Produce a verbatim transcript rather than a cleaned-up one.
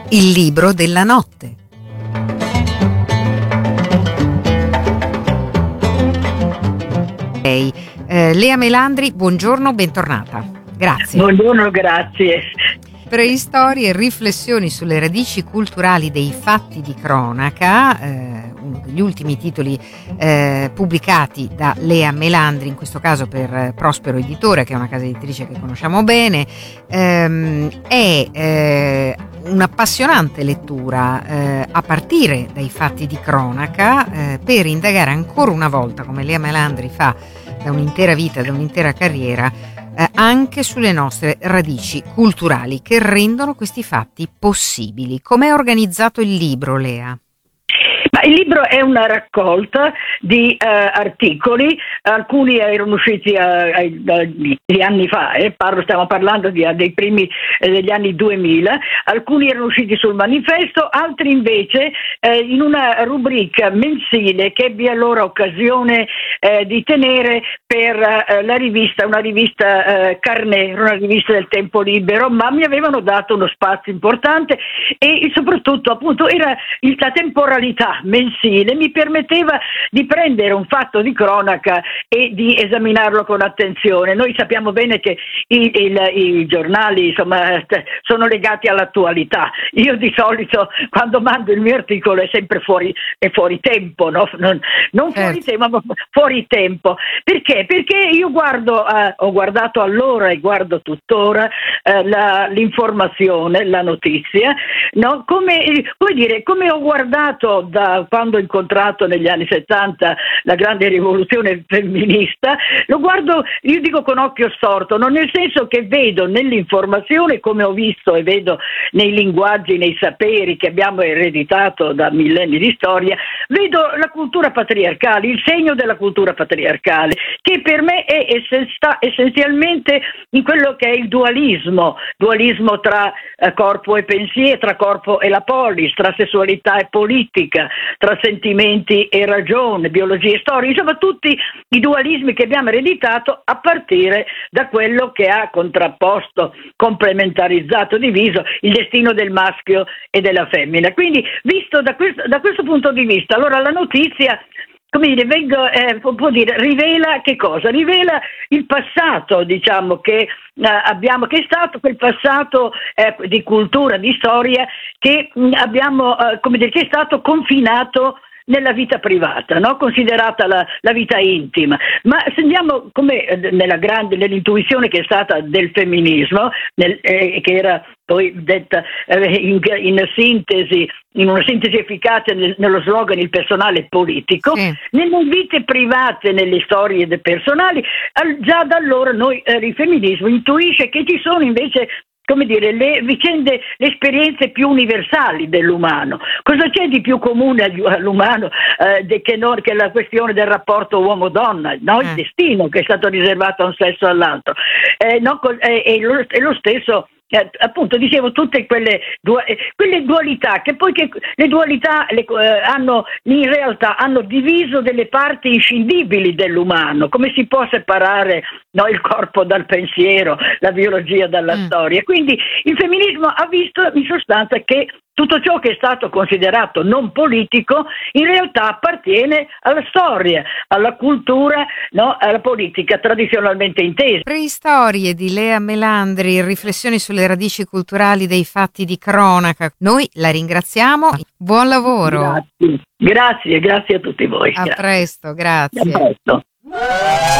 Il libro della notte. Hey, eh, Lea Melandri, buongiorno, bentornata. Grazie. Buongiorno, grazie. Preistorie e riflessioni sulle radici culturali dei fatti di cronaca, eh, uno degli ultimi titoli eh, pubblicati da Lea Melandri, in questo caso per Prospero Editore, che è una casa editrice che conosciamo bene. ehm, è eh, un'appassionante lettura eh, a partire dai fatti di cronaca eh, per indagare ancora una volta, come Lea Melandri fa da un'intera vita, da un'intera carriera, Eh, anche sulle nostre radici culturali che rendono questi fatti possibili. Com'è organizzato il libro, Lea? Ma il libro è una raccolta di uh, articoli, alcuni erano usciti uh, anni fa, eh, parlo, stiamo parlando di, dei primi eh, degli anni duemila, alcuni erano usciti sul manifesto, altri invece eh, in una rubrica mensile che ebbi allora occasione eh, di tenere per uh, la rivista, una rivista uh, Carnet, una rivista del tempo libero, ma mi avevano dato uno spazio importante e soprattutto appunto era il, la temporalità mensile mi permetteva di prendere un fatto di cronaca e di esaminarlo con attenzione. Noi sappiamo bene che i, il, i giornali insomma sono legati all'attualità. Io di solito quando mando il mio articolo è sempre fuori, è fuori tempo, no? non, non certo. fuori tema ma fuori tempo. Perché? Perché io guardo, eh, ho guardato allora e guardo tuttora eh, la, l'informazione, la notizia, no? come, come dire, come ho guardato da quando ho incontrato negli anni settanta la grande rivoluzione femminista, lo guardo, io dico con occhio storto, non nel senso che vedo nell'informazione, come ho visto e vedo nei linguaggi, nei saperi che abbiamo ereditato da millenni di storia, vedo la cultura patriarcale, il segno della cultura patriarcale, che per me è essen- sta essenzialmente in quello che è il dualismo, dualismo tra eh, corpo e pensiero, tra corpo e la polis, tra sessualità e politica, tra sentimenti e ragione, biologia e storia, insomma tutti i dualismi che abbiamo ereditato a partire da quello che ha contrapposto, complementarizzato, diviso il destino del maschio e della femmina. Quindi visto da questo, da questo punto di vista, allora la notizia, come dire, vengo, eh, può dire, rivela che cosa? Rivela il passato, diciamo, che eh, abbiamo, che è stato quel passato eh, di cultura, di storia che mh, abbiamo, eh, come dire, che è stato confinato nella vita privata, no? Considerata la, la vita intima. Ma se andiamo come eh, nella grande, nell'intuizione che è stata del femminismo, nel, eh, che era poi detta eh, in, in sintesi, in una sintesi efficace nel, nello slogan il personale politico, sì. Nelle vite private, nelle storie personali, al, già da allora noi eh, il femminismo intuisce che ci sono invece, come dire, le vicende, le esperienze più universali dell'umano. Cosa c'è di più comune all'umano eh, che, non, che la questione del rapporto uomo-donna, no? Il eh. destino che è stato riservato a un sesso o all'altro. Eh, no, eh, è, lo, è lo stesso. Eh, appunto dicevo tutte quelle, du- eh, quelle dualità che poi che le dualità le, eh, hanno in realtà hanno diviso delle parti inscindibili dell'umano. Come si può separare, no, il corpo dal pensiero, la biologia dalla mm. storia? Quindi il femminismo ha visto in sostanza che tutto ciò che è stato considerato non politico in realtà appartiene alla storia, alla cultura, no, alla politica tradizionalmente intesa. Preistorie di Lea Melandri, riflessioni sulle radici culturali dei fatti di cronaca. Noi la ringraziamo, buon lavoro. Grazie, grazie, grazie a tutti voi. A grazie. presto, grazie. A presto.